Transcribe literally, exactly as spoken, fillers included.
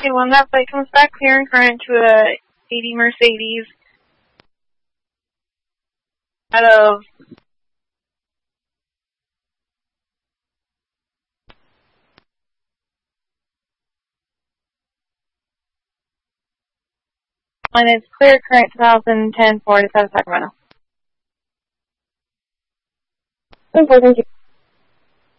Okay, when that plate comes back clear and current to a eighty Mercedes out of and it's clear current twenty ten Ford, it's out of Sacramento. Thank you.